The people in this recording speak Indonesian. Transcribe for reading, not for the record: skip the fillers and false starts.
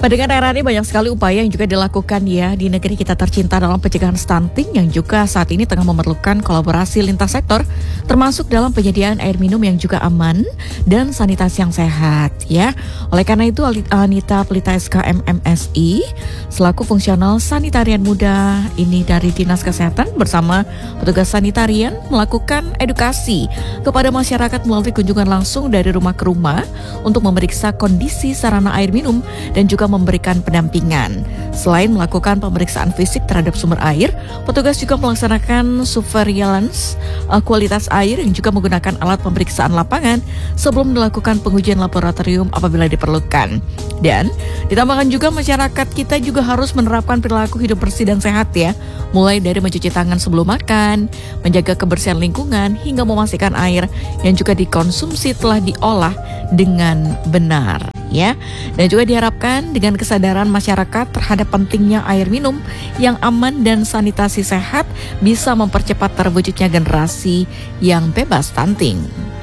Pendengar RRI, banyak sekali upaya yang juga dilakukan ya di negeri kita tercinta dalam pencegahan stunting yang juga saat ini tengah memerlukan kolaborasi lintas sektor, termasuk dalam penyediaan air minum yang juga aman dan sanitasi yang sehat ya. Oleh karena itu Anita Pelita SKM MSI selaku fungsional sanitarian muda ini dari Dinas Kesehatan bersama petugas sanitarian melakukan edukasi kepada masyarakat melalui kunjungan langsung dari rumah ke rumah untuk memeriksa kondisi sarana air minum dan juga memberikan pendampingan. Selain melakukan pemeriksaan fisik terhadap sumber air, petugas juga melaksanakan surveillance kualitas air yang juga menggunakan alat pemeriksaan lapangan sebelum melakukan pengujian laboratorium apabila diperlukan. Dan ditambahkan juga masyarakat kita juga harus menerapkan perilaku hidup bersih dan sehat ya, mulai dari mencuci tangan sebelum makan, menjaga kebersihan lingkungan, hingga memastikan air yang juga dikonsumsi telah diolah dengan benar ya. Dan juga diharapkan dengan kesadaran masyarakat terhadap pentingnya air minum yang aman dan sanitasi sehat bisa mempercepat terwujudnya generasi yang bebas stunting.